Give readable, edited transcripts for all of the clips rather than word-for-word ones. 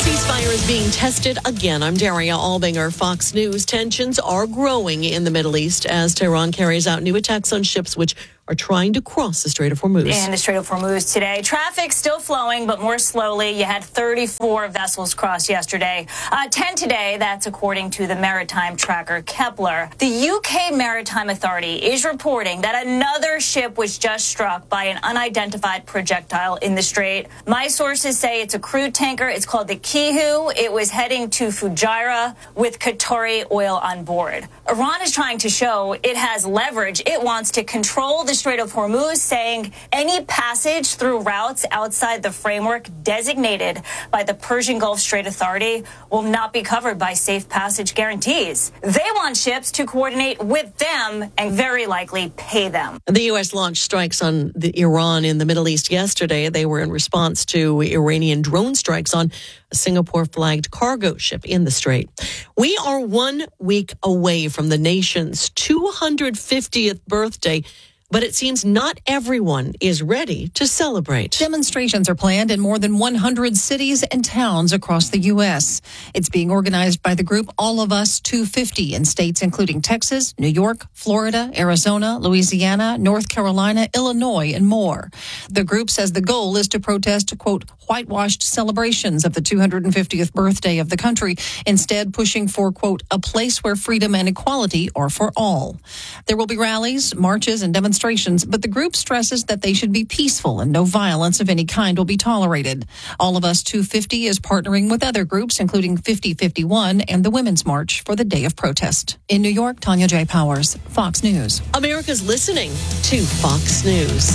ceasefire is being tested again. I'm Daria Albinger, Fox News. Tensions are growing in the Middle East as Tehran carries out new attacks on ships which are trying to cross the Strait of Hormuz. In the Strait of Hormuz today, traffic still flowing, but more slowly. You had 34 vessels cross yesterday, 10 today. That's according to the maritime tracker Kepler. The UK Maritime Authority is reporting that another ship was just struck by an unidentified projectile in the strait. My sources say it's a crude tanker. It's called the Kihu. It was heading to Fujairah with Qatari oil on board. Iran is trying to show it has leverage. It wants to control the Strait of Hormuz, saying any passage through routes outside the framework designated by the Persian Gulf Strait Authority will not be covered by safe passage guarantees. They want ships to coordinate with them and very likely pay them. The U.S. launched strikes on Iran in the Middle East yesterday. They were in response to Iranian drone strikes on a Singapore-flagged cargo ship in the strait. We are 1 week away from the nation's 250th birthday, but it seems not everyone is ready to celebrate. Demonstrations are planned in more than 100 cities and towns across the U.S. It's being organized by the group All of Us 250 in states including Texas, New York, Florida, Arizona, Louisiana, North Carolina, Illinois, and more. The group says the goal is to protest, quote, whitewashed celebrations of the 250th birthday of the country, instead pushing for, quote, a place where freedom and equality are for all. There will be rallies, marches, and demonstrations, but the group stresses that they should be peaceful and no violence of any kind will be tolerated. All of Us 250 is partnering with other groups, including 5051 and the Women's March for the Day of Protest. In New York, Tanya J. Powers, Fox News. America's listening to Fox News.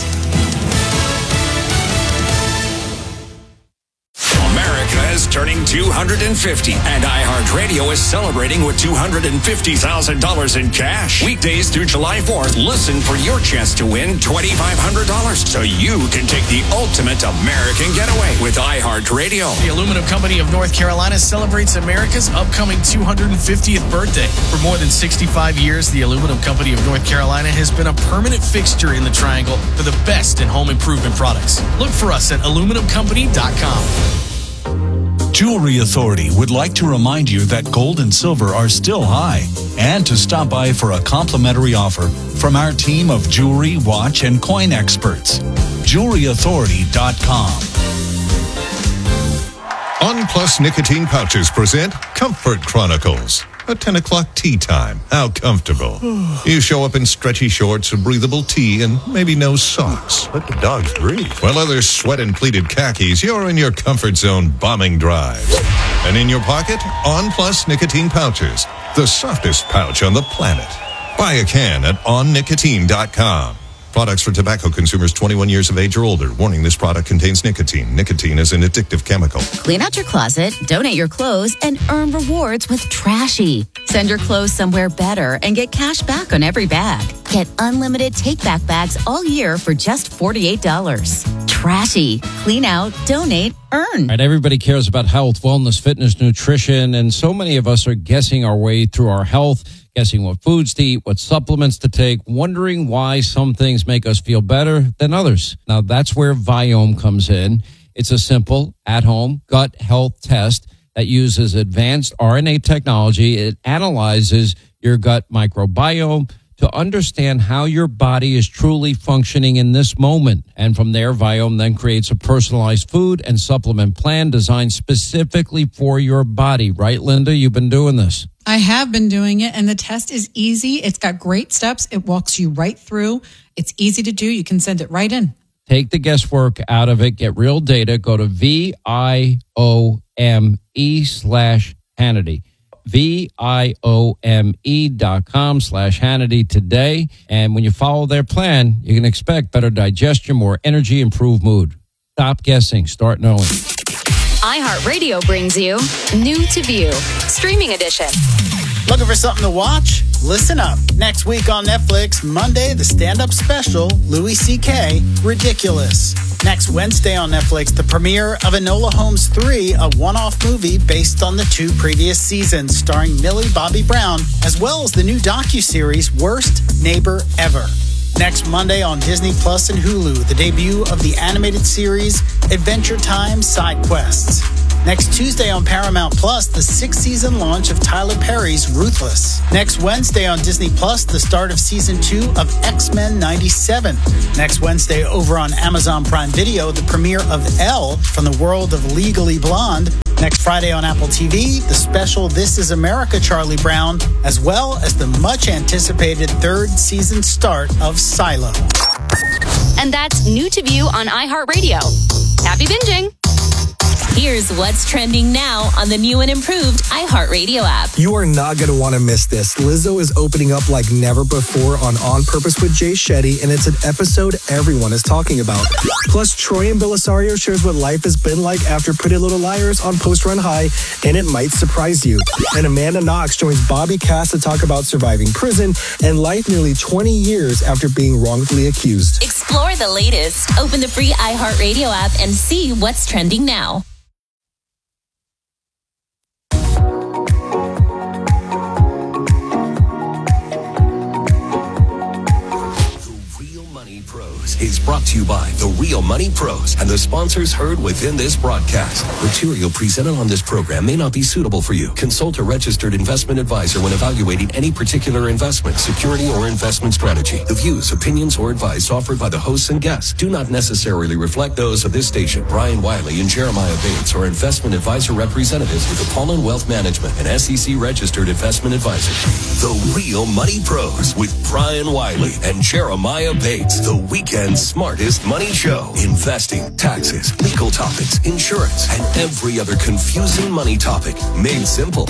America is turning 250, and iHeartRadio is celebrating with $250,000 in cash. Weekdays through July 4th, listen for your chance to win $2,500 so you can take the ultimate American getaway with iHeartRadio. The Aluminum Company of North Carolina celebrates America's upcoming 250th birthday. For more than 65 years, the Aluminum Company of North Carolina has been a permanent fixture in the Triangle for the best in home improvement products. Look for us at aluminumcompany.com. Jewelry Authority would like to remind you that gold and silver are still high and to stop by for a complimentary offer from our team of jewelry, watch, and coin experts. JewelryAuthority.com. On Plus Nicotine Pouches present Comfort Chronicles. A 10 o'clock tea time. How comfortable. You show up in stretchy shorts, a breathable tee, and maybe no socks. Let the dogs breathe. While others sweat in pleated khakis, you're in your comfort zone bombing drives. And in your pocket, On Plus Nicotine Pouches. The softest pouch on the planet. Buy a can at onnicotine.com. Products for tobacco consumers 21 years of age or older. Warning, this product contains nicotine. Nicotine is an addictive chemical. Clean out your closet, donate your clothes, and earn rewards with Trashy. Send your clothes somewhere better and get cash back on every bag. Get unlimited take-back bags all year for just $48. Trashy. Clean out, donate, earn. Right, everybody cares about health, wellness, fitness, nutrition, and so many of us are guessing our way through our health, guessing what foods to eat, what supplements to take, wondering why some things make us feel better than others. Now, that's where Viome comes in. It's a simple, at-home gut health test that uses advanced RNA technology. It analyzes your gut microbiome to understand how your body is truly functioning in this moment. And from there, Viome then creates a personalized food and supplement plan designed specifically for your body. Right, Linda? You've been doing this. I have been doing it, and the test is easy. It's got great steps. It walks you right through. It's easy to do. You can send it right in. Take the guesswork out of it. Get real data. Go to VIOME/Hannity. VIOME.com/Hannity today. And when you follow their plan, you can expect better digestion, more energy, improved mood. Stop guessing. Start knowing. iHeartRadio brings you New to View, Streaming Edition. Looking for something to watch? Listen up. Next week on Netflix, Monday, the stand-up special, Louis C.K., Ridiculous. Next Wednesday on Netflix, the premiere of Enola Holmes 3, a one-off movie based on the 2 previous seasons, starring Millie Bobby Brown, as well as the new docuseries Worst Neighbor Ever. Next Monday on Disney Plus and Hulu, the debut of the animated series Adventure Time Side Quests. Next Tuesday on Paramount Plus, the 6th-season launch of Tyler Perry's Ruthless. Next Wednesday on Disney Plus, the start of Season 2 of X-Men 97. Next Wednesday over on Amazon Prime Video, the premiere of Elle from the world of Legally Blonde. Next Friday on Apple TV, the special This Is America Charlie Brown, as well as the much-anticipated 3rd season start of Silo. And that's New to View on iHeartRadio. Happy binging! Here's what's trending now on the new and improved iHeartRadio app. You are not going to want to miss this. Lizzo is opening up like never before on Purpose with Jay Shetty, and it's an episode everyone is talking about. Plus, Troy and Belisario shares what life has been like after Pretty Little Liars on Post Run High, and it might surprise you. And Amanda Knox joins Bobby Cass to talk about surviving prison and life nearly 20 years after being wrongfully accused. Explore the latest. Open the free iHeartRadio app and see what's trending now. Is brought to you by The Real Money Pros and the sponsors heard within this broadcast. Material presented on this program may not be suitable for you. Consult a registered investment advisor when evaluating any particular investment, security, or investment strategy. The views, opinions, or advice offered by the hosts and guests do not necessarily reflect those of this station. Brian Wiley and Jeremiah Bates are investment advisor representatives with Apollon Wealth Management, an SEC registered investment advisor. The Real Money Pros with Brian Wiley and Jeremiah Bates. The weekend smartest money show. Investing, taxes, legal topics, insurance, and every other confusing money topic made simple.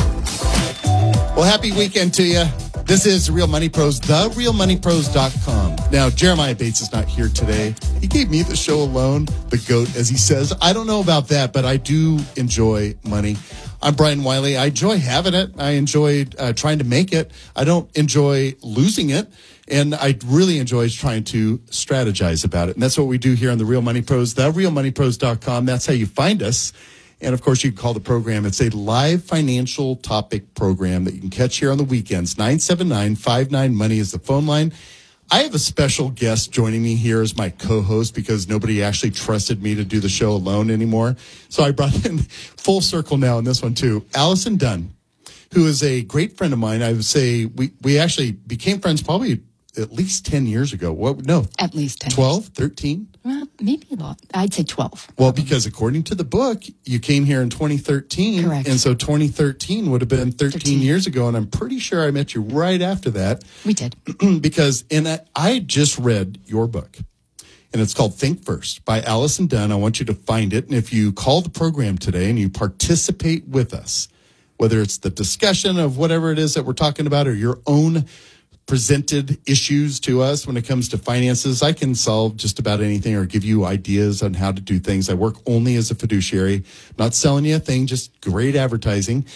Well, happy weekend to you. This is The Real Money Pros, therealmoneypros.com. Now, Jeremiah Bates is not here today. He gave me the show alone, the GOAT, as he says. I don't know about that, but I do enjoy money. I'm Brian Wiley. I enjoy having it. I enjoy trying to make it. I don't enjoy losing it. And I really enjoy trying to strategize about it. And that's what we do here on The Real Money Pros, therealmoneypros.com. That's how you find us. And, of course, you can call the program. It's a live financial topic program that you can catch here on the weekends. 979-59-MONEY is the phone line. I have a special guest joining me here as my co-host because nobody actually trusted me to do the show alone anymore. So I brought in full circle now in this one, too. Allison Dunn, who is a great friend of mine. I would say we actually became friends probably at least 10 years ago. What? No. At least 10 12, years. 13? Well, maybe a lot. I'd say 12. Well, because according to the book, you came here in 2013. Correct. And so 2013 would have been 13 years ago. And I'm pretty sure I met you right after that. We did. Because I just read your book. And it's called Think First by Allison Dunn. I want you to find it. And if you call the program today and you participate with us, whether it's the discussion of whatever it is that we're talking about or your own presented issues to us when it comes to finances, I can solve just about anything or give you ideas on how to do things. I work only as a fiduciary, not selling you a thing, just great advertising.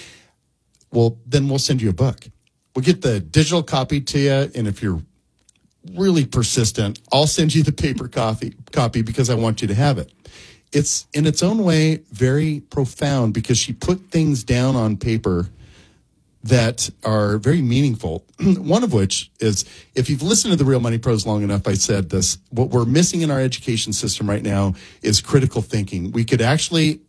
Well, then we'll send you a book. We'll get the digital copy to you, and if you're really persistent, I'll send you the paper copy because I want you to have it. It's in its own way very profound because she put things down on paper that are very meaningful. One of which is, if you've listened to The Real Money Pros long enough, I said this, what we're missing in our education system right now is critical thinking. We could actually,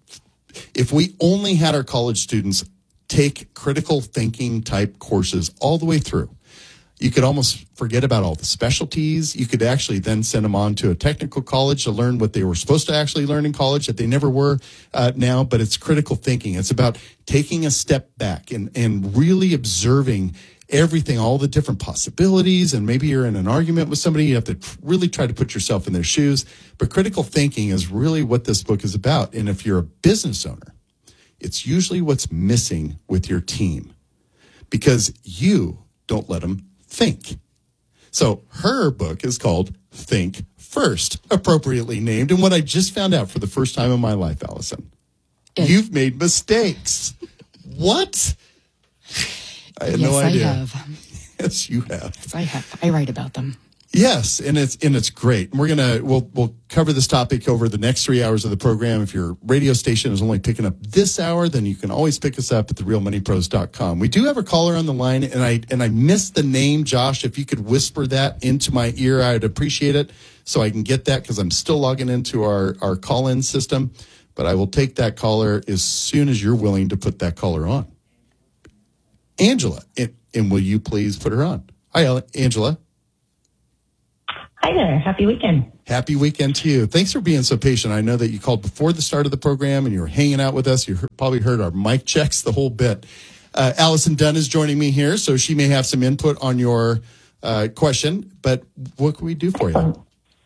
if we only had our college students take critical thinking type courses all the way through, you could almost forget about all the specialties. You could actually then send them on to a technical college to learn what they were supposed to actually learn in college that they never were now. But it's critical thinking. It's about taking a step back and really observing everything, all the different possibilities. And maybe you're in an argument with somebody. You have to really try to put yourself in their shoes. But critical thinking is really what this book is about. And if you're a business owner, it's usually what's missing with your team because you don't let them think. So her book is called Think First, appropriately named. And what I just found out for the first time in my life, Allison, you've made mistakes. What? I had no idea. Yes, I have. Yes, you have. Yes, I have. I write about them. Yes, and it's great. And we'll cover this topic over the next 3 hours of the program. If your radio station is only picking up this hour, then you can always pick us up at therealmoneypros.com. We do have a caller on the line, and I missed the name, Josh. If you could whisper that into my ear, I'd appreciate it so I can get that because I'm still logging into our call-in system. but I will take that caller as soon as you're willing to put that caller on. Angela, and will you please put her on? Hi, Angela. Hi there. Happy weekend. Happy weekend to you. Thanks for being so patient. I know that you called before the start of the program and you were hanging out with us. You probably heard our mic checks, the whole bit. Allison Dunn is joining me here, so she may have some input on your question. But what can we do for you?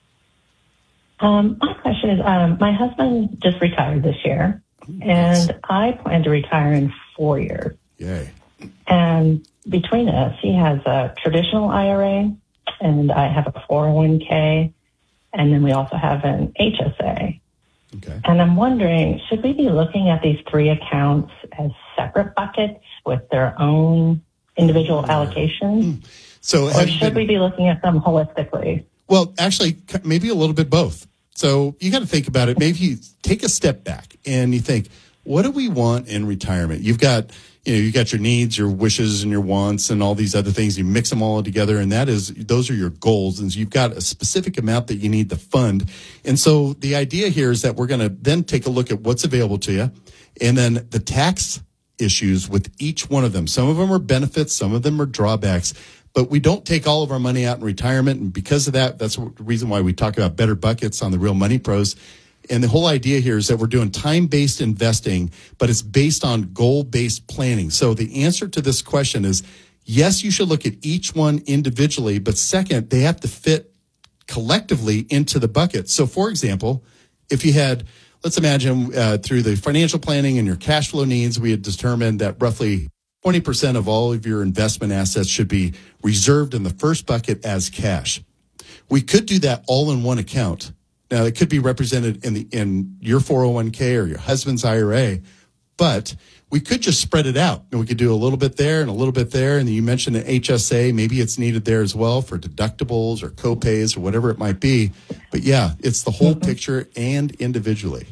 My question is, my husband just retired this year, and I plan to retire in 4 years. Yay. And between us, he has a traditional IRA, and I have a 401k, and then we also have an HSA. Okay. And I'm wondering, should we be looking at these three accounts as separate buckets with their own individual allocations? Or should we be looking at them holistically? Well, actually, maybe a little bit both. So you got to think about it. Maybe you take a step back and you think, what do we want in retirement? You've got your needs, your wishes, and your wants, and all these other things. You mix them all together, and those are your goals. And so you've got a specific amount that you need to fund. And so the idea here is that we're going to then take a look at what's available to you, and then the tax issues with each one of them. Some of them are benefits, some of them are drawbacks. But we don't take all of our money out in retirement. And because of that, that's the reason why we talk about better buckets on the Real Money Pros. And the whole idea here is that we're doing time-based investing, but it's based on goal-based planning. So the answer to this question is, yes, you should look at each one individually, but second, they have to fit collectively into the bucket. So for example, if you had, let's imagine through the financial planning and your cash flow needs, we had determined that roughly 20% of all of your investment assets should be reserved in the first bucket as cash. We could do that all in one account. Now, it could be represented in your 401k or your husband's IRA, but we could just spread it out. And we could do a little bit there and a little bit there. And you mentioned an HSA. Maybe it's needed there as well for deductibles or copays or whatever it might be. But yeah, it's the whole picture and individually.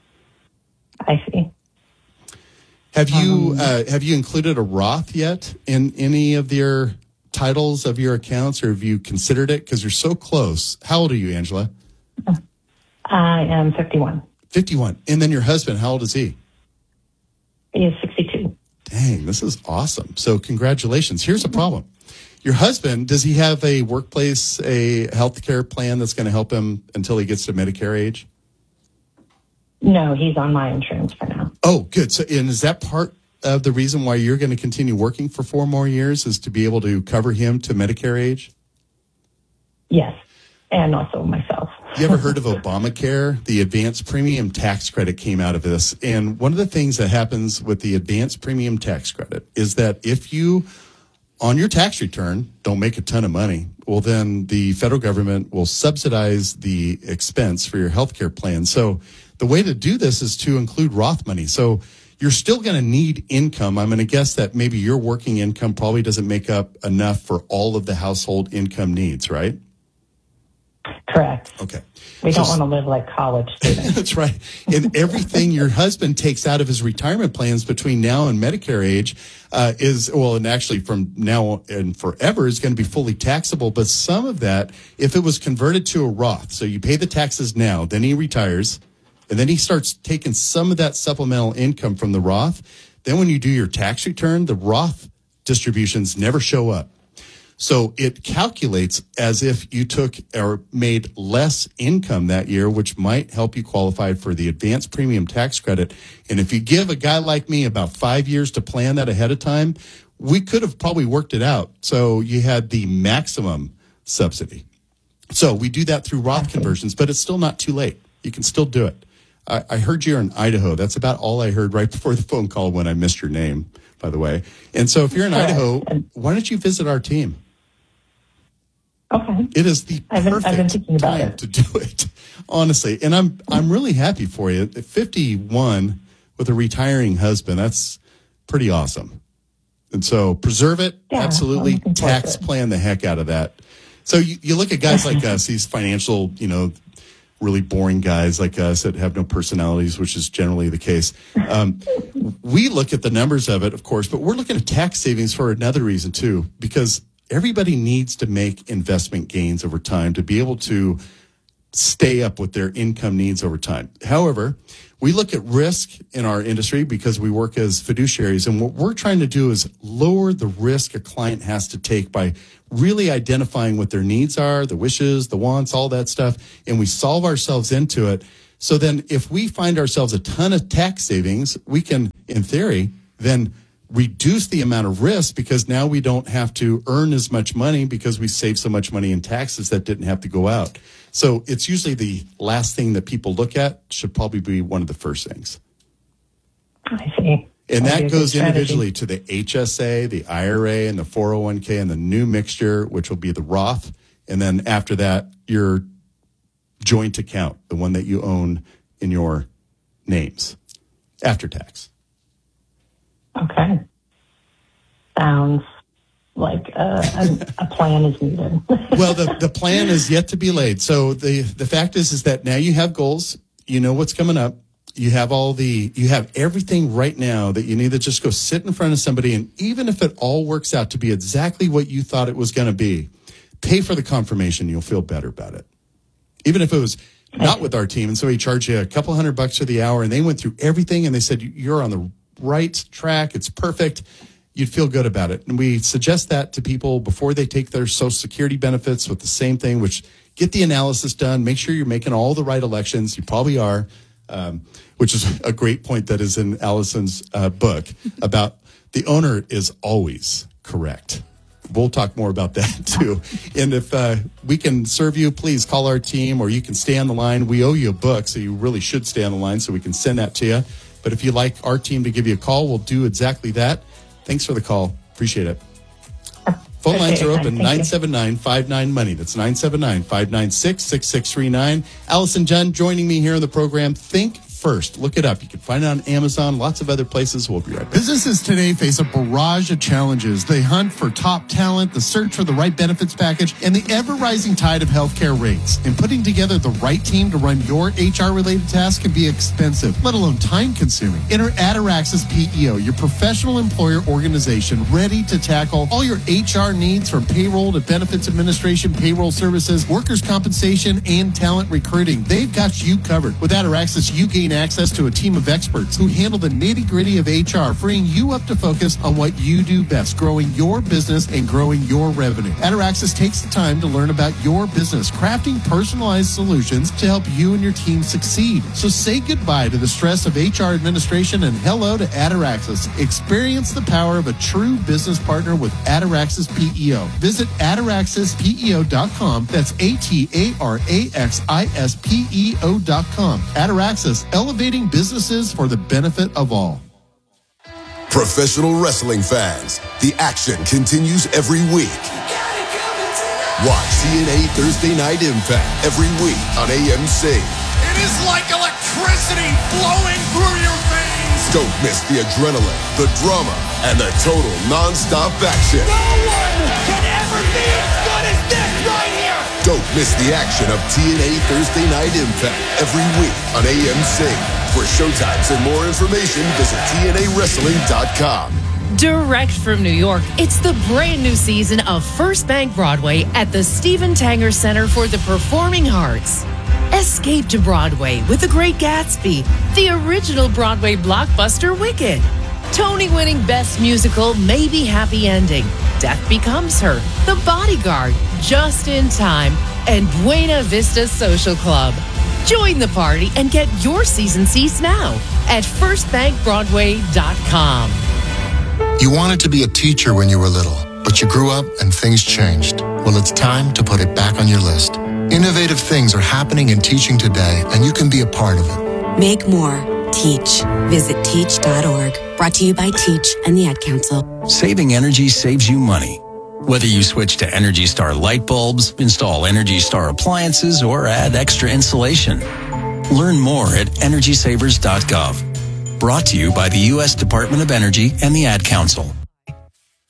I see. Have you included a Roth yet in any of your titles of your accounts, or have you considered it? Because you're so close. How old are you, Angela? I am 51. 51. And then your husband, how old is he? He is 62. Dang, this is awesome. So congratulations. Here's the problem. Your husband, does he have a workplace, a healthcare plan that's going to help him until he gets to Medicare age? No, he's on my insurance for now. Oh, good. So, and is that part of the reason why you're going to continue working for 4 more years, is to be able to cover him to Medicare age? Yes, and also myself. You ever heard of Obamacare? The advanced premium tax credit came out of this. And one of the things that happens with the advanced premium tax credit is that if you, on your tax return, don't make a ton of money, well, then the federal government will subsidize the expense for your healthcare plan. So the way to do this is to include Roth money. So you're still going to need income. I'm going to guess that maybe your working income probably doesn't make up enough for all of the household income needs, right? Correct. Okay. We don't want to live like college students. That's right. And everything your husband takes out of his retirement plans between now and Medicare age and actually from now and forever is going to be fully taxable. But some of that, if it was converted to a Roth, so you pay the taxes now, then he retires, and then he starts taking some of that supplemental income from the Roth. Then when you do your tax return, the Roth distributions never show up. So it calculates as if you took or made less income that year, which might help you qualify for the advanced premium tax credit. And if you give a guy like me about 5 years to plan that ahead of time, we could have probably worked it out. So you had the maximum subsidy. So we do that through Roth conversions, but it's still not too late. You can still do it. I heard you're in Idaho. That's about all I heard right before the phone call when I missed your name, by the way. And so if you're in Idaho, why don't you visit our team? Okay. It is the perfect time to do it, honestly. And I'm really happy for you. At 51 with a retiring husband, that's pretty awesome. And so preserve it. Yeah, absolutely. Tax plan the heck out of that. So you look at guys like us, these financial, really boring guys like us that have no personalities, which is generally the case. We look at the numbers of it, of course, but we're looking at tax savings for another reason too, because everybody needs to make investment gains over time to be able to stay up with their income needs over time. However, we look at risk in our industry because we work as fiduciaries, and what we're trying to do is lower the risk a client has to take by really identifying what their needs are, the wishes, the wants, all that stuff, and we solve ourselves into it. So then if we find ourselves a ton of tax savings, we can, in theory, then reduce the amount of risk because now we don't have to earn as much money because we save so much money in taxes that didn't have to go out. So it's usually the last thing that people look at should probably be one of the first things. I see. And that goes individually to the HSA, the IRA, and the 401k, and the new mixture, which will be the Roth. And then after that, your joint account, the one that you own in your names, after tax. Okay. Sounds like a plan is needed. Well, the plan is yet to be laid. So the fact is that now you have goals. You know what's coming up. You have everything right now that you need to just go sit in front of somebody. And even if it all works out to be exactly what you thought it was going to be, pay for the confirmation. You'll feel better about it. Even if it was not with our team. And so he charged you a couple $100 for the hour and they went through everything and they said, you're on the right track. It's perfect. You'd feel good about it. And we suggest that to people before they take their Social Security benefits with the same thing, which get the analysis done. Make sure you're making all the right elections. You probably are, which is a great point that is in Allison's book about the owner is always correct. We'll talk more about that too. And if we can serve you, please call our team or you can stay on the line. We owe you a book, so you really should stay on the line so we can send that to you. But if you'd like our team to give you a call, we'll do exactly that. Thanks for the call. Appreciate it. Phone lines are open, 979-59-MONEY. That's 979-596-6639. Allison Dunn joining me here on the program. Think First. Look it up. You can find it on Amazon, lots of other places. We'll be right back. Businesses today face a barrage of challenges. They hunt for top talent, the search for the right benefits package, and the ever-rising tide of healthcare rates. And putting together the right team to run your HR-related tasks can be expensive, let alone time-consuming. Enter Ataraxis PEO, your professional employer organization ready to tackle all your HR needs from payroll to benefits administration, payroll services, workers' compensation, and talent recruiting. They've got you covered. With Ataraxis, you gain access to a team of experts who handle the nitty-gritty of HR, freeing you up to focus on what you do best, growing your business and growing your revenue. Ataraxis takes the time to learn about your business, crafting personalized solutions to help you and your team succeed. So say goodbye to the stress of HR administration and hello to Ataraxis. Experience the power of a true business partner with Ataraxis PEO. Visit ataraxispeo.com. That's ATARAXISPEO.com. Ataraxis, elevating businesses for the benefit of all. Professional wrestling fans, the action continues every week. Watch TNA Thursday Night Impact every week on AMC. It is like electricity flowing through your veins. Don't miss the adrenaline, the drama, and the total non-stop action. No one can ever be as good as this right here. Don't miss the action of TNA Thursday Night Impact every week on AMC. For showtimes and more information, visit TNAWrestling.com. Direct from New York, it's the brand new season of First Bank Broadway at the Stephen Tanger Center for the Performing Arts. Escape to Broadway with The Great Gatsby, the original Broadway blockbuster Wicked, Tony-winning Best Musical Maybe Happy Ending, Death Becomes Her, The Bodyguard, Just in Time, and Buena Vista Social Club. Join the party and get your season seats now at firstbankbroadway.com. You wanted to be a teacher when you were little, but you grew up and things changed. Well, it's time to put it back on your list. Innovative things are happening in teaching today, and you can be a part of it. Make more. Teach. Visit teach.org. Brought to you by Teach and the Ad Council. Saving energy saves you money. Whether you switch to Energy Star light bulbs, install Energy Star appliances, or add extra insulation. Learn more at EnergySavers.gov. Brought to you by the U.S. Department of Energy and the Ad Council.